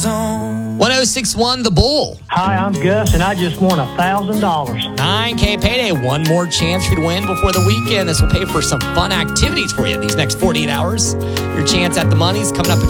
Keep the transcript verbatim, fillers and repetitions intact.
zone. one oh six one The Bull. Hi, I'm Gus, and I just won one thousand dollars. nine K payday. One more chance for you to win before the weekend. This will pay for some fun activities for you these next forty-eight hours. Your chance at the money's coming up at